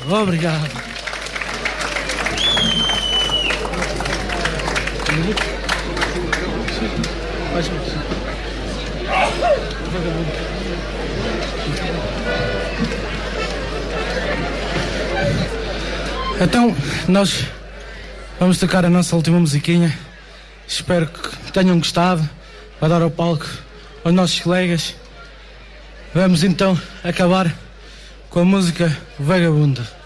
Obrigado. Então, nós vamos tocar a nossa última musiquinha. Espero que tenham gostado. Vai dar ao palco aos nossos colegas. Vamos então acabar com a música Vagabundo.